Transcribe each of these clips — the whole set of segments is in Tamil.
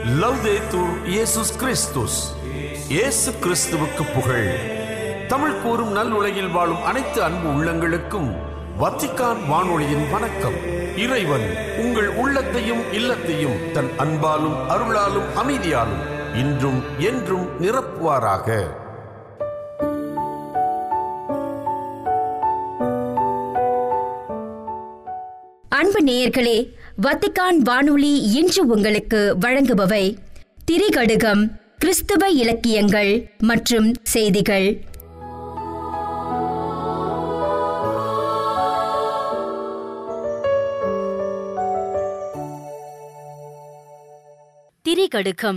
லவ்தேத்தூர் இயேசுஸ் கிறிஸ்துஸ். இயேசு கிறிஸ்துவுக்கு புகழ். தமிழ் கூறும் நல் உலகில் வாழும் அனைத்து அன்பு உள்ளங்களுக்கும் வத்திக்கான் வானொலியின் வணக்கம். இறைவன் உங்கள் உள்ளத்தையும் இல்லத்தையும் தன் அன்பாலும் அருளாலும் அமைதியாலும் இன்றும் என்றும் நிரப்புவாராக. அன்பு நேயர்களே, வத்திக்கான் வானொலி இன்று உங்களுக்கு வழங்குபவை திரிகடுகம், கிறிஸ்தவ இலக்கியங்கள் மற்றும் செய்திகள். திரிகடுகம்.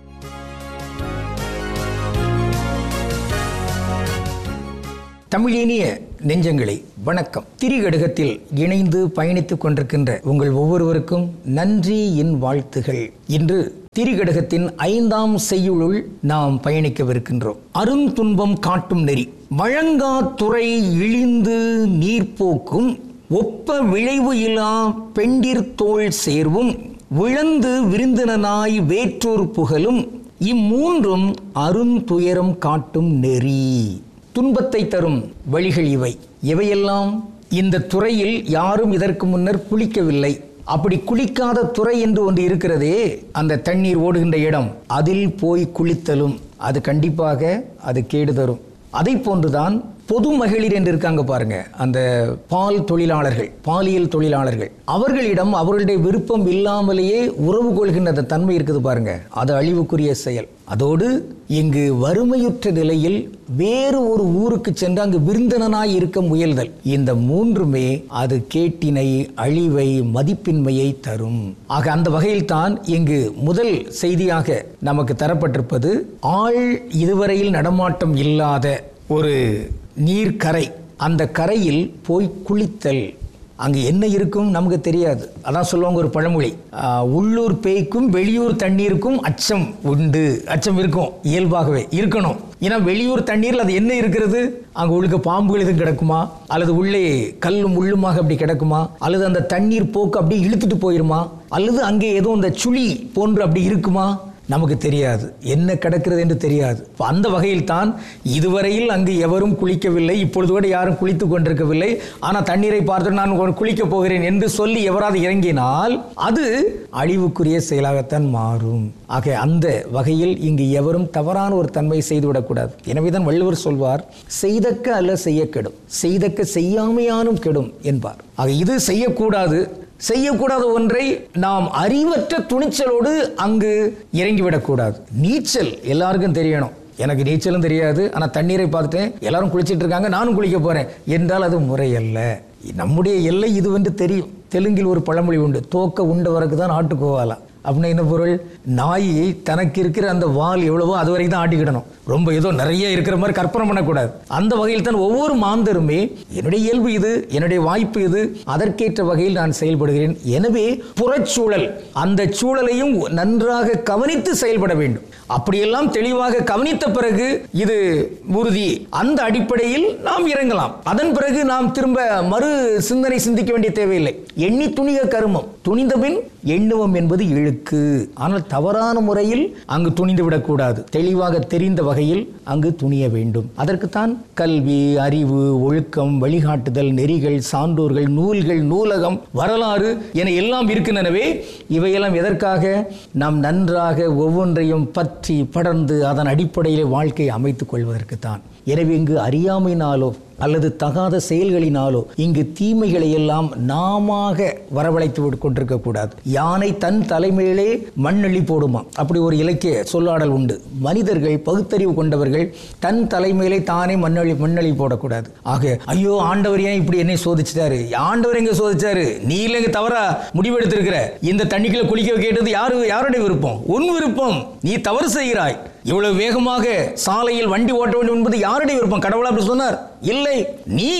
தமிழினிய நெஞ்சங்களே வணக்கம். திரிகடுகத்தில் இணைந்து பயணித்துக் கொண்டிருக்கின்ற உங்கள் ஒவ்வொருவருக்கும் நன்றி, என் வாழ்த்துகள். இன்று திரிகடுகத்தின் 5ஆம் செய்யுளுள் நாம் பயணிக்கவிருக்கின்றோம். அருந்துன்பம் காட்டும் நெறி. வழங்காத்துறை இழிந்து நீர்ப்போக்கும், ஒப்ப விளைவு இல்லா பெண்டிர் தோள் சேர்வும், விழந்து விருந்தினனாய் வேற்றோர் புகழும், இம்மூன்றும் அருந்துயரம் காட்டும் நெறி. துன்பத்தை தரும் வழிகள் இவை. எவையெல்லாம்? இந்த துறையில் யாரும் இதற்கு முன்னர் குளிக்கவில்லை. அப்படி குளிக்காத துறை என்று ஒன்று இருக்கிறதே, அந்த தண்ணீர் ஓடுகின்ற இடம், அதில் போய் குளித்தலும் அது கண்டிப்பாக அது கேடு தரும். அதை போன்றுதான் பொது மகளிர் என்று இருக்காங்க பாருங்க, அந்த பால் தொழிலாளர்கள், பாலியல் தொழிலாளர்கள், அவர்களிடம் அவர்களுடைய விருப்பம் இல்லாமலேயே உறவு கொள்கின்ற அந்த தன்மை இருக்குது பாருங்க, அது அழிவுக்குரிய செயல். அதோடு இங்கு வறுமையுற்ற நிலையில் வேறு ஒரு ஊருக்கு சென்று அங்கு விருந்தினனாய் இருக்க முயல்தல், இந்த மூன்றுமே அது கேட்டினை, அழிவை, மதிப்பின்மையை தரும். ஆக அந்த வகையில் தான் இங்கு முதல் செய்தியாக நமக்கு தரப்பட்டிருப்பது, ஆள் இதுவரையில் நடமாட்டம் இல்லாத ஒரு நீர்க்கரை, அந்த கரையில் போய் குளித்தல். அங்கே என்ன இருக்கும் நமக்கு தெரியாது. அதான் சொல்லுவாங்க ஒரு பழமொழி, உள்ளூர் பேய்க்கும் வெளியூர் தண்ணீருக்கும் அச்சம் உண்டு. அச்சம் இருக்கும், இயல்பாகவே இருக்கணும். ஏன்னா வெளியூர் தண்ணீரில் அது என்ன இருக்கிறது? அங்கே உள்ளுக்கு பாம்புகள் எதுவும் கிடக்குமா, அல்லது உள்ளே கல்லும் முள்ளுமாக அப்படி கிடக்குமா, அல்லது அந்த தண்ணீர் போக்கு அப்படி இழுத்துட்டு போயிருமா, அல்லது அங்கே ஏதோ அந்த சுழி போன்று அப்படி இருக்குமா, நமக்கு தெரியாது. என்ன கிடக்கிறது என்று தெரியாது. அந்த வகையில் தான் இதுவரையில் அங்கு எவரும் குளிக்கவில்லை, இப்பொழுது கூட யாரும் குளித்து கொண்டிருக்கவில்லை. ஆனால் தண்ணீரை பார்த்து நான் குளிக்கப் போகிறேன் என்று சொல்லி எவராது இறங்கினால் அது அழிவுக்குரிய செயலாகத்தான் மாறும். ஆக அந்த வகையில் இங்கு எவரும் தவறான ஒரு தன்மை செய்துவிடக்கூடாது. எனவேதான் வள்ளுவர் சொல்வார், செய்தக்க அல்ல செய்ய கெடும், செய்தக்க செய்யாமையானும் கெடும் என்பார். ஆக இது செய்யக்கூடாது. செய்யக்கூடாத ஒன்றை நாம் அறிவற்ற துணிச்சலோடு அங்கு இறங்கிவிடக்கூடாது. நீச்சல் எல்லாருக்கும் தெரியணும். எனக்கு நீச்சலும் தெரியாது, ஆனால் தண்ணீரை பார்த்துட்டேன், எல்லாரும் குளிச்சிட்டு இருக்காங்க, நானும் குளிக்க போறேன் என்றால் அது முறையல்ல. நம்முடைய எல்லை இதுவென்று தெரியும். தெலுங்கில் ஒரு பழமொழி உண்டு, தோக்க உண்டவருக்கு தான் ஆட்டுக்கோவாலாம். அப்படின்னா என்ன பொருள்? நாய் தனக்கு இருக்கிற அந்த வால் எவ்வளவோ அது வரைக்கும் தான் ஆட்டிக்கிடணும். ரொம்ப ஏதோ நிறைய இருக்கிற மாதிரி கற்பனை பண்ணக்கூடாது. அந்த வகையில் தான் ஒவ்வொரு மாந்தருமே, என்னுடைய இயல்பு இது, என்னுடைய வாய்ப்பு இது, அதற்கேற்ற வகையில் நான் செயல்படுகிறேன். எனவே புறச்சூழல், அந்த சூழலையும் நன்றாக கவனித்து செயல்பட வேண்டும். அப்படியெல்லாம் தெளிவாக கவனித்த பிறகு இது உறுதி, அந்த அடிப்படையில் நாம் இறங்கலாம். அதன் பிறகு நாம் திரும்ப மறு சிந்தனை சிந்திக்க வேண்டிய தேவையில்லை. எண்ணி துணிக கருமம், துணிந்தபின் எண்ணுவம் என்பது இழுக்கு. ஆனால் தவறான முறையில் அங்கு துணிந்து விடக்கூடாது. தெளிவாக தெரிந்த வகையில் அங்கு துணிய வேண்டும். அதற்குத்தான் கல்வி, அறிவு, ஒழுக்கம், வழிகாட்டுதல், நெறிகள், சான்றோர்கள், நூல்கள், நூலகம், வரலாறு என எல்லாம் இருக்கின்றனவே. இவையெல்லாம் எதற்காக? நாம் நன்றாக ஒவ்வொன்றையும் பற்றி படர்ந்து அதன் அடிப்படையில் வாழ்க்கையை அமைத்துக் கொள்வதற்குத்தான். எனவே இங்கு அறியாமையினாலோ அல்லது தகாத செயல்களினாலோ இங்கு தீமைகளை எல்லாம் நாம வரவழைத்து கொண்டிருக்க கூடாது. யானை தன் தலைமையிலே மண்ணெளி போடுமா, அப்படி ஒரு இலக்கிய சொல்லாடல் உண்டு. மனிதர்கள் பகுத்தறிவு கொண்டவர்கள் தன் தலைமையிலே தானே மண்ணெளி போடக்கூடாது. ஆக ஐயோ ஆண்டவர் ஏன் இப்படி என்னை சோதிச்சிட்டாரு, ஆண்டவர் எங்க சோதிச்சாரு, நீ இல்லைங்க தவறா முடிவெடுத்திருக்கிற, இந்த தண்ணிக்குள்ள குளிக்க கேட்டது யாருடைய விருப்பம்? உன் விருப்பம். நீ தவறு செய்கிறாய். இவ்வளவு வேகமாக சாலையில் வண்டி ஓட்ட வேண்டும் என்பது யாருடைய விருப்பம்? கடவுளா அப்படி சொன்னார்? இல்லை. நீ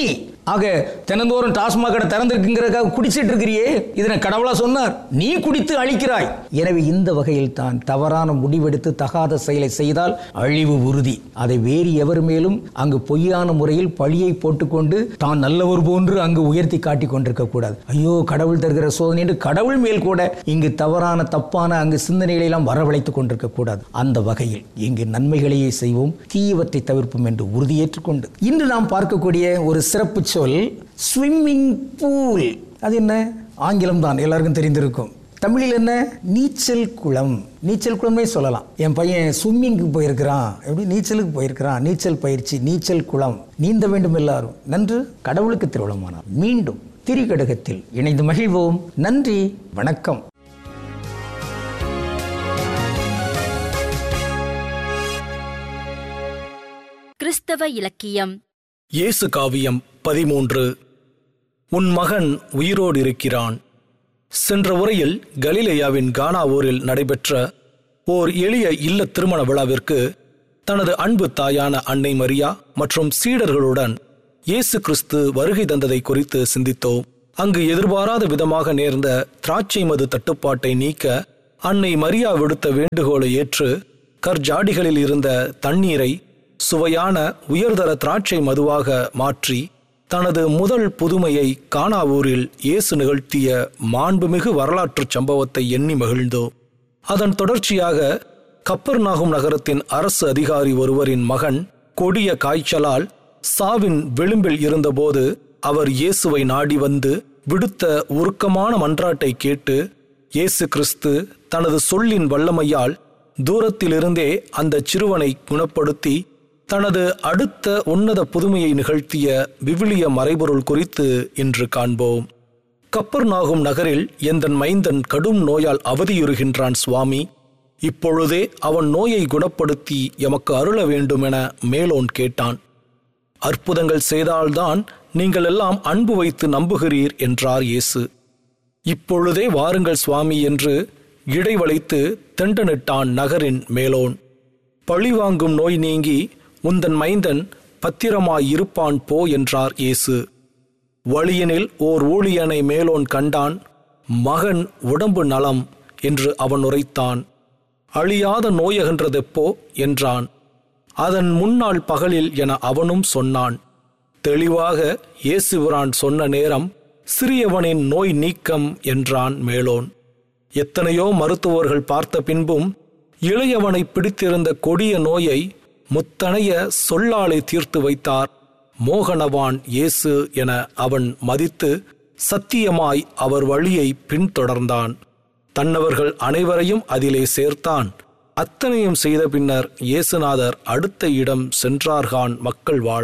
ஆக தினந்தோறும் டாஸ்மாக் கடை திறந்திருக்குங்கிறதுக்காக குடிச்சிட்டு இருக்கிறியே, இதனை கடவுளா சொன்னார்? நீ குடித்து அழிக்கிறாய். எனவே இந்த வகையில் தான் தவறான முடிவெடுத்து தகாத செயலை செய்தால் அழிவு உறுதி. அதை வேறு எவர் மேலும் அங்கு பொய்யான முறையில் பழியை போட்டுக்கொண்டு தான் நல்லவர் போன்று அங்கு உயர்த்தி காட்டிக் கொண்டிருக்க கூடாது. ஐயோ கடவுள் தருகிற சோதனை என்று கடவுள் மேல் கூட இங்கு தவறான தப்பான அங்கு சிந்தனைகளை எல்லாம் வரவழைத்துக் கொண்டிருக்க கூடாது. அந்த வகையில் இங்கு நன்மைகளையே செய்வோம், தீயவற்றை தவிர்ப்போம் என்று உறுதியேற்றுக்கொண்டு இன்று நாம் பார்க்கக்கூடிய ஒரு சிறப்பு சொல் ஸ்விம்மிங் பூல். அது என்ன? ஆங்கிலம் தான், எல்லாருக்கும் தெரிந்திருக்கும். தமிழில் என்ன? நீச்சல் குளம். நீச்சல் குளமே சொல்லலாம். என் பையன் ஸ்விம்மிங்க்கு போயிருக்கிறான், எப்படி நீச்சலுக்கு போயிருக்கிறான், நீச்சல் பயிற்சி, நீச்சல் குளம். நீந்த வேண்டும் எல்லாரும். நன்று. கடவுளுக்கு திருவிழமானார். மீண்டும் திரிகடுகத்தில் இணைந்து மகிழ்வோம். நன்றி, வணக்கம். கிறிஸ்தவ இலக்கியம். இயேசு காவியம் 13. உன் மகன் உயிரோடு இருக்கிறான். சென்ற உரையில் கலிலேயாவின் கானா ஊரில் நடைபெற்ற ஓர் எளிய இல்ல திருமண விழாவிற்கு தனது அன்பு தாயான அன்னை மரியா மற்றும் சீடர்களுடன் இயேசு கிறிஸ்து வருகை தந்ததை குறித்து சிந்தித்தோம். அங்கு எதிர்பாராத விதமாக நேர்ந்த திராட்சை மது தட்டுப்பாட்டை நீக்க அன்னை மரியா விடுத்த வேண்டுகோளை ஏற்று கற்ஜாடிகளில் இருந்த தண்ணீரை சுவையான உயர்தர திராட்சை மதுவாக மாற்றி தனது முதல் புதுமையை கானா ஊரில் இயேசு நிகழ்த்திய மாண்புமிகு வரலாற்று சம்பவத்தை எண்ணி மகிழ்ந்தோம். அதன் தொடர்ச்சியாக கப்பர்நாகும் நகரத்தின் அரசு அதிகாரி ஒருவரின் மகன் கொடிய காய்ச்சலால் சாவின் விளிம்பில் இருந்தபோது அவர் இயேசுவை நாடி வந்து விடுத்த உருக்கமான மன்றாட்டை கேட்டு இயேசு கிறிஸ்து தனது சொல்லின் வல்லமையால் தூரத்திலிருந்தே அந்த சிறுவனை குணப்படுத்தி தனது அடுத்த உன்னத புதுமையை நிகழ்த்திய விவிலிய மறைபொருள் குறித்து இன்று காண்போம். கப்பர்நாகும் நகரில் எந்தன் மைந்தன் கடும் நோயால் அவதியுறுகின்றான் சுவாமி, இப்பொழுதே அவன் நோயை குணப்படுத்தி எமக்கு அருள வேண்டுமென மேலோன் கேட்டான். அற்புதங்கள் செய்தால்தான் நீங்கள் எல்லாம் அன்பு வைத்து நம்புகிறீர் என்றார் இயேசு. இப்பொழுதே வாருங்கள் சுவாமி என்று இடைவளைத்து தெண்டனிட்டான் நகரின் மேலோன். பழிவாங்கும் நோய் நீங்கி உந்தன் மைந்தன் பத்திரமாயிருப்பான் போ என்றார் இயேசு. வழியினில் ஓர் ஊழியனை மேலோன் கண்டான். மகன் உடம்பு நலம் என்று அவன் உரைத்தான். அழியாத நோயகன்றதெப்போ என்றான். அதன் முன்னாள் பகலில் என அவனும் சொன்னான். தெளிவாக இயேசுபிரான் சொன்ன நேரம் சிறியவனின் நோய் நீக்கம் என்றான் மேலோன். எத்தனையோ மருத்துவர்கள் பார்த்த பின்பும் இளையவனை பிடித்திருந்த கொடிய நோயை முத்தனைய சொல்லாலே தீர்த்து வைத்தார் மோகனவான் இயேசு என அவன் மதித்து சத்தியமாய் அவர் வழியை பின்தொடர்ந்தான். தன்னவர்கள் அனைவரையும் அதிலே சேர்த்தான். அத்தனையும் செய்த பின்னர் இயேசுநாதர் அடுத்த இடம் சென்றார்கான் மக்கள் வாழ.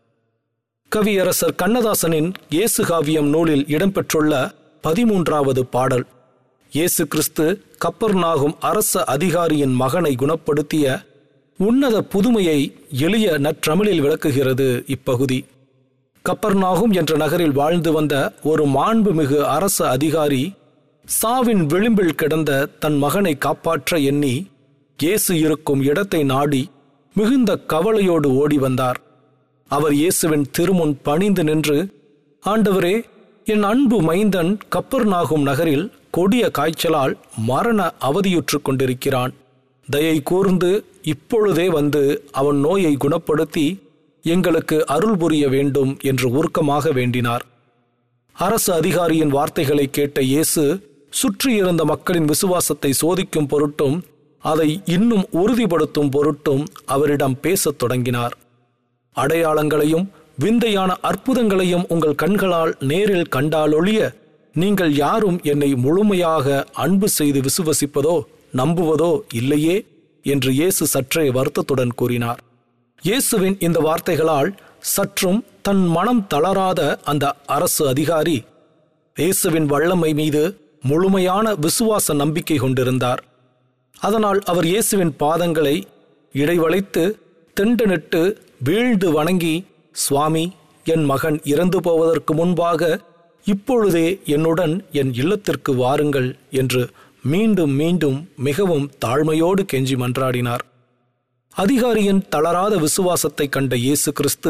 கவியரசர் கண்ணதாசனின் இயேசு காவியம் நூலில் இடம்பெற்றுள்ள 13வது பாடல் இயேசு கிறிஸ்து கப்பர்நாகும் அரச அதிகாரியின் மகனை குணப்படுத்திய உன்னத புதுமையை எளிய நற்றமிழில் விளக்குகிறது. இப்பகுதி கப்பர்நாகும் என்ற நகரில் வாழ்ந்து வந்த ஒரு மாண்புமிகு அரச அதிகாரி சாவின் விளிம்பில் கிடந்த தன் மகனை காப்பாற்ற எண்ணி இயேசு இருக்கும் இடத்தை நாடி மிகுந்த கவலையோடு ஓடி வந்தார். அவர் இயேசுவின் திருமுன் பணிந்து நின்று, ஆண்டவரே, என் அன்பு மைந்தன் கப்பர்நாகும் நகரில் கொடிய காய்ச்சலால் மரண அவதியுற்று கொண்டிருக்கிறான். தயை கூர்ந்து இப்பொழுதே வந்து அவன் நோயை குணப்படுத்தி எங்களுக்கு அருள் புரிய வேண்டும் என்று உருக்கமாக வேண்டினார். அரசு அதிகாரியின் வார்த்தைகளை கேட்ட இயேசு சுற்றியிருந்த மக்களின் விசுவாசத்தை சோதிக்கும் பொருட்டும் அதை இன்னும் உறுதிப்படுத்தும் பொருட்டும் அவரிடம் பேசத் தொடங்கினார். அடையாளங்களையும் விந்தையான அற்புதங்களையும் உங்கள் கண்களால் நேரில் கண்டாலொழிய நீங்கள் யாரும் என்னை முழுமையாக அன்பு செய்து விசுவசிப்பதோ நம்புவதோ இல்லையே என்று இயேசு சற்றே வருத்தத்துடன் கூறினார். இயேசுவின் இந்த வார்த்தைகளால் சற்றும் தன் மனம் தளராத அந்த அரசு அதிகாரி இயேசுவின் வல்லமை மீது முழுமையான விசுவாச நம்பிக்கை கொண்டிருந்தார். அதனால் அவர் இயேசுவின் பாதங்களை இடைவளைத்து திண்டனிட்டு வீழ்ந்து வணங்கி, சுவாமி, என் மகன் இறந்து போவதற்கு முன்பாக இப்பொழுதே என்னுடன் என் இல்லத்திற்கு வாருங்கள் என்று மீண்டும் மீண்டும் மிகவும் தாழ்மையோடு கெஞ்சி மன்றாடினார். அதிகாரியின் தளராத விசுவாசத்தை கண்ட இயேசு கிறிஸ்து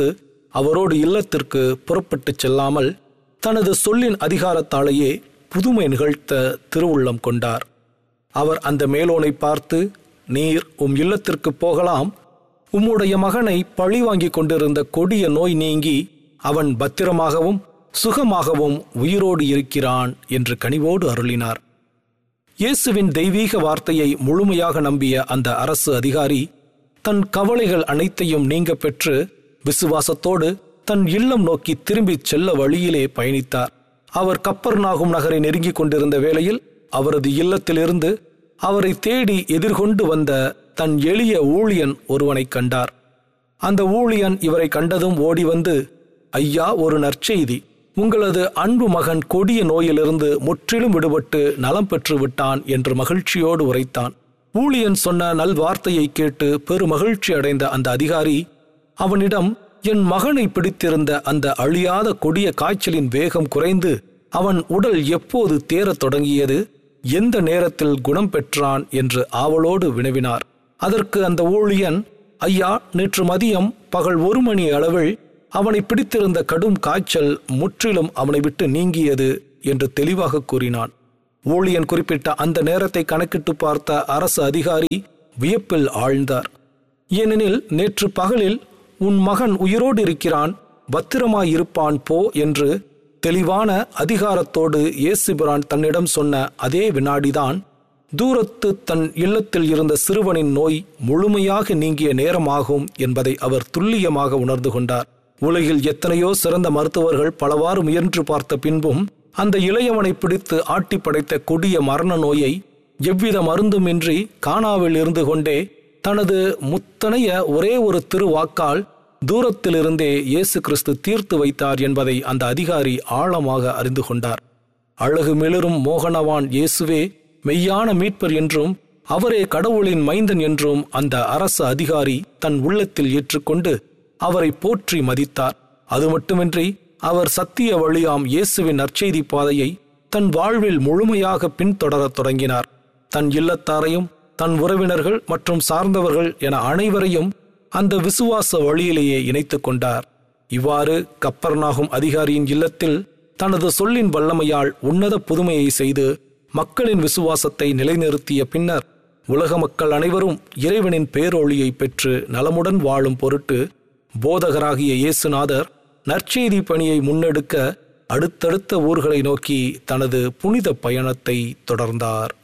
அவரோடு இல்லத்திற்கு புறப்பட்டுச் செல்லாமல் தனது சொல்லின் அதிகாரத்தாலேயே புதுமை நிகழ்த்த திருவுள்ளம் கொண்டார். அவர் அந்த மேலோனை பார்த்து, நீர் இல்லத்திற்கு போகலாம், உம்முடைய மகனை பழிவாங்கி கொண்டிருந்த கொடிய நோய் நீங்கி அவன் பத்திரமாகவும் சுகமாகவும் உயிரோடு இருக்கிறான் என்று கனிவோடு அருளினார். இயேசுவின் தெய்வீக வார்த்தையை முழுமையாக நம்பிய அந்த அரசு அதிகாரி தன் கவலைகள் அனைத்தையும் நீங்க பெற்று விசுவாசத்தோடு தன் இல்லம் நோக்கி திரும்பிச் செல்ல வழியிலே பயணித்தார். அவர் கப்பர்நாகும் நகரை நெருங்கிக் கொண்டிருந்த வேளையில் அவரது இல்லத்திலிருந்து அவரை தேடி எதிர்கொண்டு வந்த தன் எளிய ஊழியன் ஒருவனை கண்டார். அந்த ஊழியன் இவரை கண்டதும் ஓடி வந்து, ஐயா, ஒரு நற்செய்தி, உங்களது அன்பு மகன் கொடிய நோயிலிருந்து முற்றிலும் விடுபட்டு நலம் பெற்று விட்டான் என்று மகிழ்ச்சியோடு உரைத்தான். ஊழியன் சொன்ன நல்வார்த்தையை கேட்டு பெருமகிழ்ச்சி அடைந்த அந்த அதிகாரி அவனிடம், என் மகனை பிடித்திருந்த அந்த அழியாத கொடிய காய்ச்சலின் வேகம் குறைந்து அவன் உடல் எப்போது தேரத் தொடங்கியது, எந்த நேரத்தில் குணம் பெற்றான் என்று ஆவலோடு வினவினார். அதற்கு அந்த ஊழியன், ஐயா, நேற்று மதியம் பகல் 1 மணி அளவில் அவனை பிடித்திருந்த கடும் காய்ச்சல் முற்றிலும் அவனை விட்டு நீங்கியது என்று தெளிவாக கூறினான். ஊழியன் குறிப்பிட்ட அந்த நேரத்தை கணக்கிட்டு பார்த்த அரசு அதிகாரி வியப்பில் ஆழ்ந்தார். ஏனெனில் நேற்று பகலில் உன் மகன் உயிரோடு இருக்கிறான், பத்திரமாயிருப்பான் போ என்று தெளிவான அதிகாரத்தோடு இயேசுபிரான் தன்னிடம் சொன்ன அதே வினாடிதான் தூரத்து தன் இல்லத்தில் இருந்த சிறுவனின் நோய் முழுமையாக நீங்கிய நேரமாகும் என்பதை அவர் துல்லியமாக உணர்ந்து கொண்டார். உலகில் எத்தனையோ சிறந்த மருத்துவர்கள் பலவாறு முயன்று பார்த்த பின்பும் அந்த இளையவனை பிடித்து ஆட்டி படைத்த கொடிய மரண நோயை எவ்வித மருந்துமின்றி கானாவில் இருந்து கொண்டே தனது முத்தனைய ஒரே ஒரு திருவாக்கால் தூரத்திலிருந்தே இயேசு கிறிஸ்து தீர்த்து வைத்தார் என்பதை அந்த அதிகாரி ஆழமாக அறிந்து கொண்டார். அழகு மிளிரும் மோகனவான் இயேசுவே மெய்யான மீட்பர் என்றும் அவரே கடவுளின் மைந்தன் என்றும் அந்த அரசு அதிகாரி தன் உள்ளத்தில் ஏற்றுக்கொண்டு அவரை போற்றி மதித்தார். அது மட்டுமின்றி அவர் சத்திய வழியாம் இயேசுவின் நற்செய்தி பாதையை தன் வாழ்வில் முழுமையாக பின்தொடரத் தொடங்கினார். தன் இல்லத்தாரையும் தன் உறவினர்கள் மற்றும் சார்ந்தவர்கள் என அனைவரையும் அந்த விசுவாச வழியிலேயே இணைத்துக் கொண்டார். இவ்வாறு கப்பர்நாகும் அதிகாரியின் இல்லத்தில் தனது சொல்லின் வல்லமையால் உன்னத புதுமையை செய்து மக்களின் விசுவாசத்தை நிலைநிறுத்திய பின்னர் உலக மக்கள் அனைவரும் இறைவனின் பேரொளியை பெற்று நலமுடன் வாழும் பொருட்டு போதகராகிய இயேசுநாதர் நற்செய்தி பணியை முன்னெடுக்க அடுத்தடுத்த ஊர்களை நோக்கி தனது புனித பயணத்தை தொடர்ந்தார்.